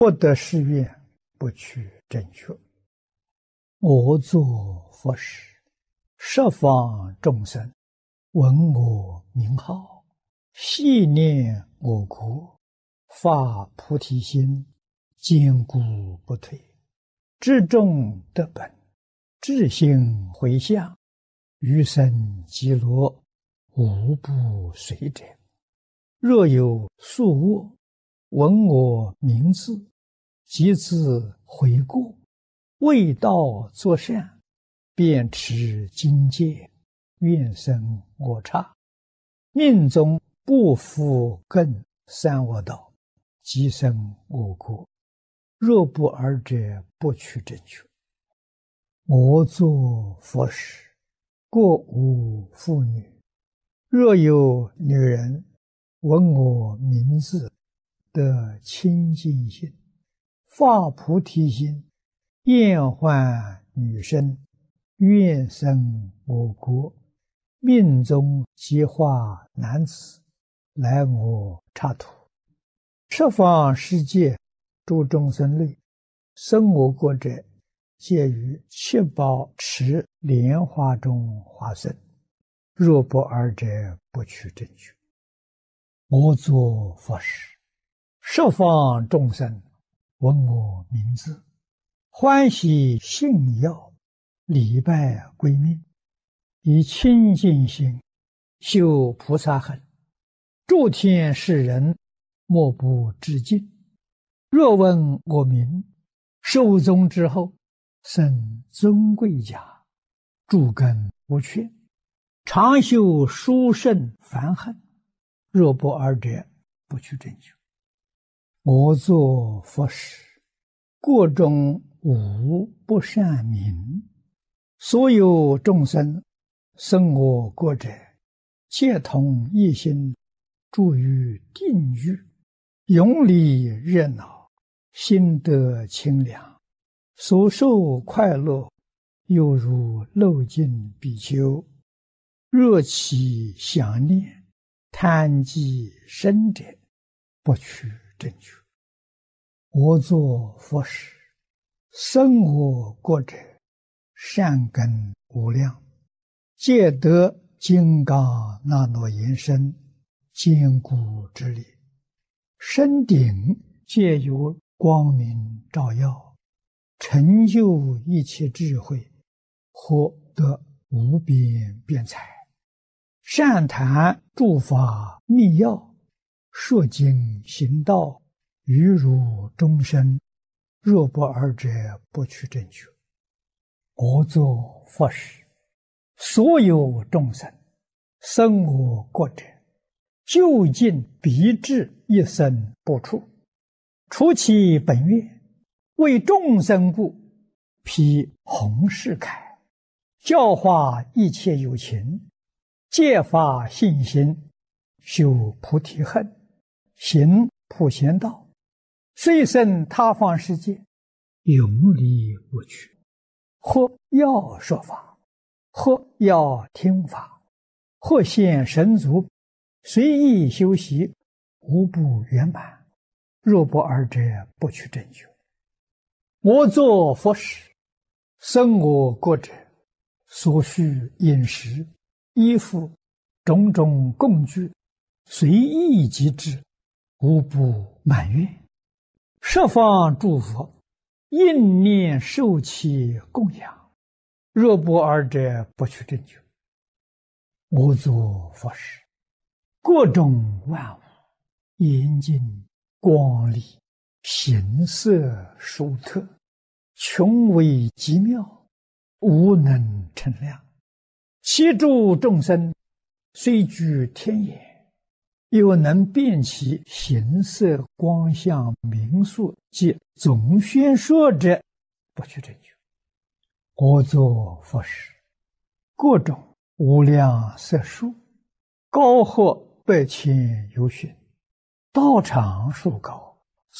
不得誓愿，不取正觉。我作佛时，十方众生闻我名号，细念我国，发菩提心，坚固不退，至众得本，至心回向，余生极乐，无不随者。若有宿卧，闻我名字，即自悔过，为道作善，便持精戒，愿生我刹，命中不复更三恶道，即生我国。若不尔者，不取正觉。我作佛时，过无妇女。若有女人闻我名字，得清净心，发菩提心，厌患女身，愿生我国，命中即化男子，来我刹土。十方世界诸众生类，生我国者，皆于七宝池莲花中化身。若不尔者，不取正觉。我作佛时，十方众生闻我名字，欢喜信要，礼拜归命，以清净心修菩萨行，诸天世人莫不致敬。若闻我名，寿终之后，生尊贵家，诸根无缺，常修殊胜梵行。若不尔者，不取正觉。我作佛时，国中无不善名。所有众生生我国者，皆同一心，住于定狱，永离热闹，心得清凉，所受快乐，犹如漏尽比丘。若其想念，贪积深者，不取正觉。我作佛时，生我国者，善根无量，皆得金刚那罗延伸，坚固之力，身顶皆有光明照耀，成就一切智慧，获得无边辩才，善谈诸法密要，说经行道，于如终身。若不尔者，不取正觉。我作佛时，所有众生生我国者，究竟必至一生不出，除其本愿，为众生故，披弘誓铠，教化一切有情，戒发信心，修菩提恨，行普贤道，虽生他方世界，永离我趣。或要说法，或要听法，或现神足，随意修习，无不圆满。若不尔者，不取正觉。我作佛时，生我国者，所需饮食、衣服、种种供具，随意即至，无不满愿。十方诸佛应念受其供养。若不尔者，不取正觉。我作佛时，各种万物严净光丽，形色殊特，穷微极妙，无能称量。其诸众生虽居天眼，又能辨其形色光相名数及总宣说者，不取正觉。我作佛时，各种无量色数，高或百千由旬，道场数高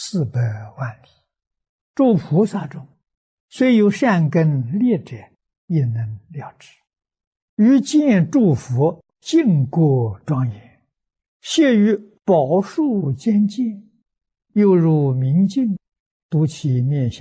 400万里。诸菩萨中，虽有善根劣者，也能了知。于见诸佛净国庄严，谢于宝树间见，犹如明镜， 读其面相。